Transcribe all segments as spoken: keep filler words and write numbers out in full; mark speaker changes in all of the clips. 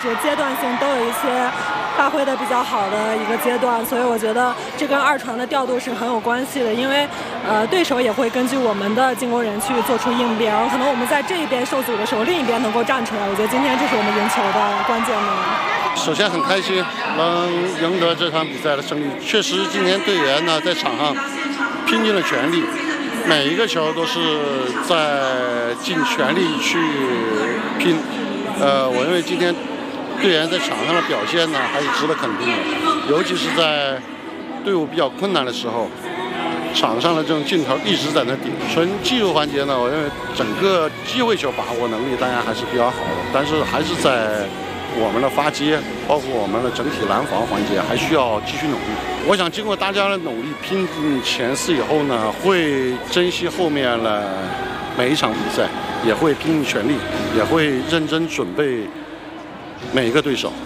Speaker 1: 置阶段性都有一些发挥的比较好的一个阶段，所以我觉得这跟二传的调度是很有关系的，因为呃对手也会根据我们的进攻人去做出应变，然后可能我们在这一边受阻的时候，另一边能够站出来，我觉得今天这是我们赢球的关键呢。
Speaker 2: 首先很开心能赢得这场比赛的胜利，确实今天队员呢在场上拼尽了全力，每一个球都是在尽全力去拼。呃，我认为今天队员在场上的表现呢还是值得肯定的，尤其是在队伍比较困难的时候，场上的这种劲头一直在那顶。纯技术环节呢，我认为整个机会球把握能力当然还是比较好的，但是还是在我们的发接，包括我们的整体拦防环节还需要继续努力。我想经过大家的努力拼进前四以后呢，会珍惜后面的每一场比赛，也会拼尽全力，也会认真准备每一个对手。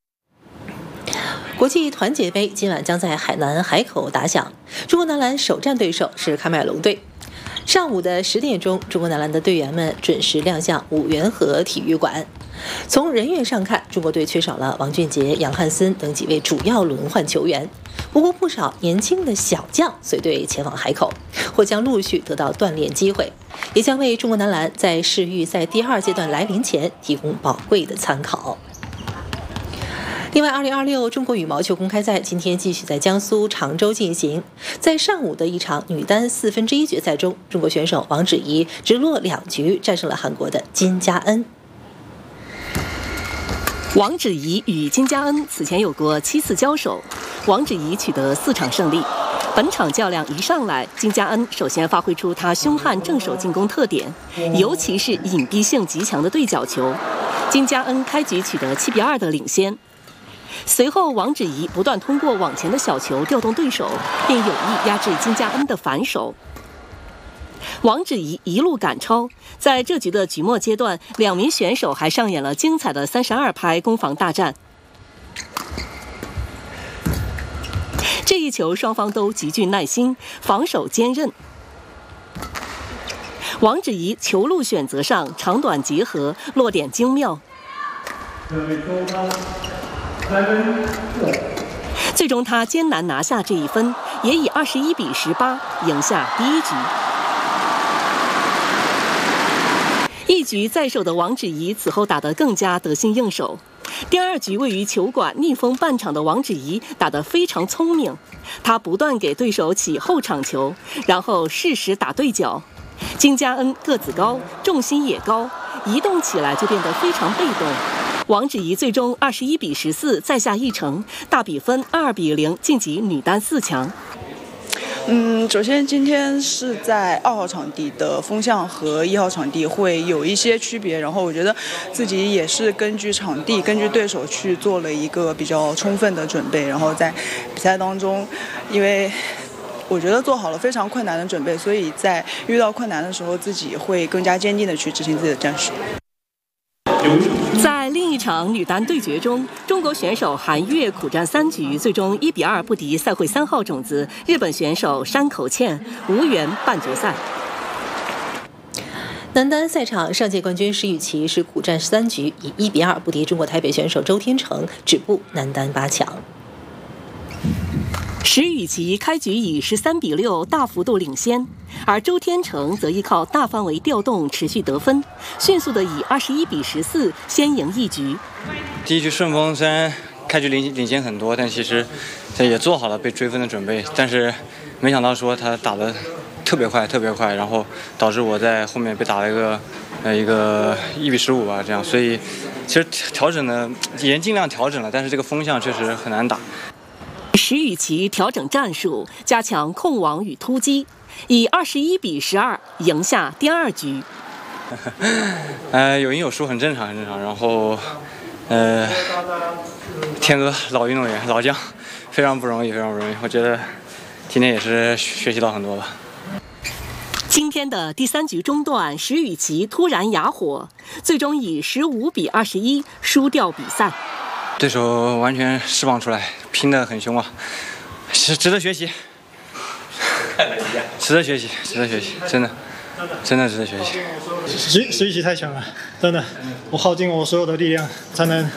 Speaker 3: 国际团结杯今晚将在海南海口打响，中国男篮首战对手是喀麦隆队。上午的十点钟，中国男篮的队员们准时亮相五缘河体育馆。从人员上看，中国队缺少了王俊杰、杨汉森等几位主要轮换球员，不过不少年轻的小将随队前往海口，或将陆续得到锻炼机会，也将为中国男篮在世预赛第二阶段来临前提供宝贵的参考。另外，二零二六中国羽毛球公开赛今天继续在江苏常州进行。在上午的一场女单四分之一决赛中，中国选手王芷怡直落两局战胜了韩国的金佳恩。
Speaker 4: 王芷怡与金佳恩此前有过七次交手，王芷怡取得四场胜利。本场较量一上来，金佳恩首先发挥出她凶悍正手进攻特点，尤其是隐蔽性极强的对角球。金佳恩开局取得七比二的领先。随后，王芷怡不断通过网前的小球调动对手，并有意压制金佳恩的反手。王芷怡一路赶超，在这局的局末阶段，两名选手还上演了精彩的三十二拍攻防大战。这一球，双方都极具耐心，防守坚韧。王芷怡球路选择上长短结合，落点精妙。最终，他艰难拿下这一分，也以二十一比十八赢下第一局。一局在手的王芷怡此后打得更加得心应手。第二局位于球馆逆风半场的王芷怡打得非常聪明，她不断给对手起后场球，然后适时打对角。金佳恩个子高，重心也高，移动起来就变得非常被动。王芷怡最终二十一比十四再下一城，大比分二比零晋级女单四强。
Speaker 5: 嗯，首先今天是在二号场地的风向和一号场地会有一些区别，然后我觉得自己也是根据场地、根据对手去做了一个比较充分的准备，然后在比赛当中，因为我觉得做好了非常困难的准备，所以在遇到困难的时候，自己会更加坚定的去执行自己的战术。
Speaker 4: 在另一场女单对决中，中国选手韩悦苦战三局，最终一比二不敌赛会三号种子日本选手山口茜，无缘半决赛。
Speaker 3: 男单赛场，上届冠军石宇奇是苦战三局，以一比二不敌中国台北选手周天成，止步男单八强。
Speaker 4: 石宇奇开局以十三比六大幅度领先，而周天成则依靠大范围调动持续得分，迅速的以二十一比十四先赢一局。
Speaker 6: 第一局顺风虽然开局领领先很多，但其实他也做好了被追分的准备，但是没想到说他打得特别快，特别快，然后导致我在后面被打了一个呃一个一比十五吧，这样，所以其实调整呢也尽量调整了，但是这个风向确实很难打。
Speaker 4: 石宇奇调整战术，加强控网与突击，以二十一比十二赢下第二局。
Speaker 6: 呃，有赢有输很正常，很正常。然后，呃，天哥老运动员、老将，非常不容易，非常不容易。我觉得今天也是学习到很多吧。
Speaker 4: 今天的第三局中段，石宇奇突然哑火，最终以十五比二十一输掉比赛。
Speaker 6: 对手完全释放出来，拼得很凶啊，是值得学习，值得学习，值得学习，真的，真的值得学习。
Speaker 7: 石石宇奇太强了，真的，我耗尽我所有的力量才能